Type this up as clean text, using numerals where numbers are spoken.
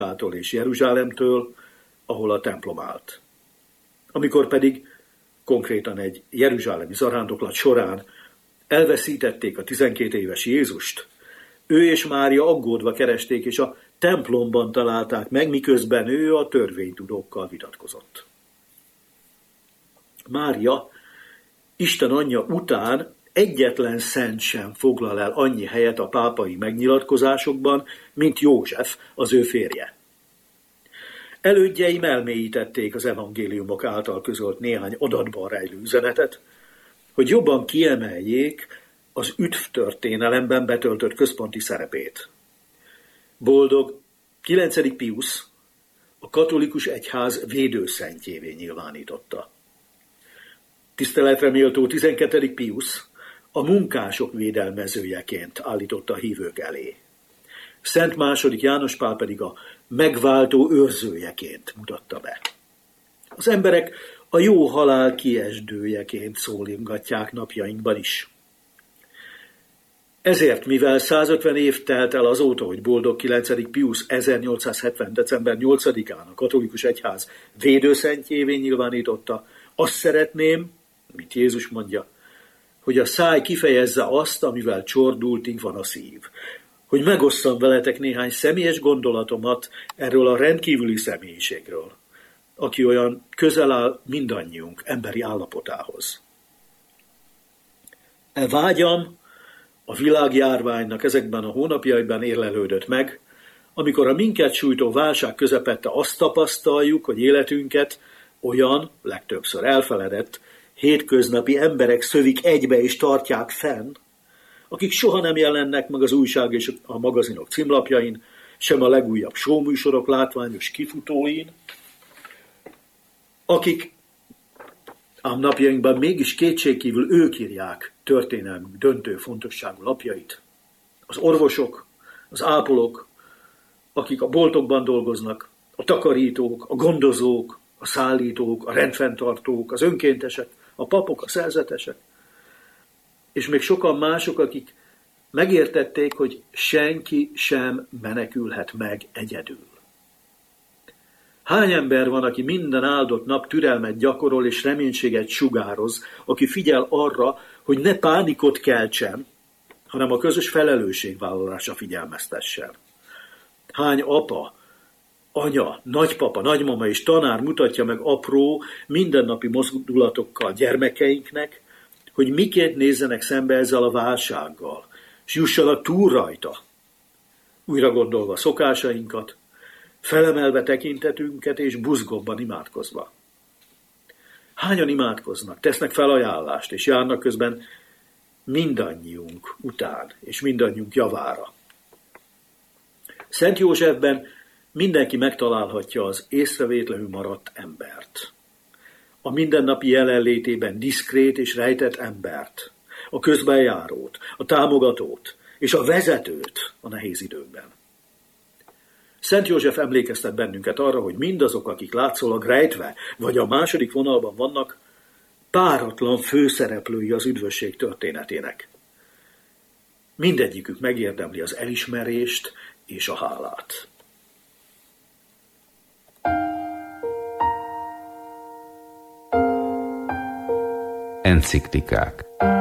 és Jeruzsálemtől, ahol a templom állt. Amikor pedig konkrétan egy jeruzsálemi zarándoklat során elveszítették a 12 éves Jézust, ő és Mária aggódva keresték, és a templomban találták meg, miközben ő a törvénytudókkal vitatkozott. Mária, Isten anyja után egyetlen szent sem foglal el annyi helyet a pápai megnyilatkozásokban, mint József, az ő férje. Elődjeim elmélyítették az evangéliumok által közölt néhány adatban rejlő üzenetet, hogy jobban kiemeljék az üdvtörténelemben betöltött központi szerepét. Boldog 9. Piusz a katolikus egyház védőszentjévé nyilvánította. Tiszteletre méltó 12. Piusz a munkások védelmezőjeként állította a hívők elé. Szent II. János Pál pedig a megváltó őrzőjeként mutatta be. Az emberek a jó halál kiesdőjeként szólingatják napjainkban is. Ezért, mivel 150 év telt el azóta, hogy boldog 9. Piusz 1870. december 8-án a katolikus egyház védőszentjévé nyilvánította, azt szeretném, mint Jézus mondja, hogy a száj kifejezze azt, amivel csordultig van a szív. Hogy megosszam veletek néhány személyes gondolatomat erről a rendkívüli személyiségről, aki olyan közel áll mindannyiunk emberi állapotához. E vágyam a világjárványnak ezekben a hónapjaiban érlelődött meg, amikor a minket sújtó válság közepette azt tapasztaljuk, hogy életünket olyan, legtöbbször elfeledett, hétköznapi emberek szövik egybe és tartják fenn, akik soha nem jelennek meg az újság és a magazinok címlapjain, sem a legújabb showműsorok látványos kifutóin, akik ám napjainkban mégis kétségkívül ők írják történelmünk döntő fontosságú lapjait. Az orvosok, az ápolók, akik a boltokban dolgoznak, a takarítók, a gondozók, a szállítók, a rendfenntartók, az önkéntesek, a papok, a szerzetesek, és még sokan mások, akik megértették, hogy senki sem menekülhet meg egyedül. Hány ember van, aki minden áldott nap türelmet gyakorol és reménységet sugároz, aki figyel arra, hogy ne pánikot keltsen, hanem a közös felelősségvállalásra figyelmeztessen. Hány apa, anya, nagypapa, nagymama és tanár mutatja meg apró, mindennapi mozdulatokkal gyermekeinknek, hogy miként nézzenek szembe ezzel a válsággal, és jussanak túl rajta, újra gondolva szokásainkat, felemelve tekintetünket és buzgóbban imádkozva. Hányan imádkoznak, tesznek felajánlást, és járnak közben mindannyiunk után, és mindannyiunk javára. Szent Józsefben mindenki megtalálhatja az észrevétlenül maradt embert. A mindennapi jelenlétében diszkrét és rejtett embert, a közbenjárót, a támogatót és a vezetőt a nehéz időkben. Szent József emlékeztet bennünket arra, hogy mindazok, akik látszólag rejtve vagy a második vonalban vannak, páratlan főszereplői az üdvösség történetének. Mindegyikük megérdemli az elismerést és a hálát. Enciklikák.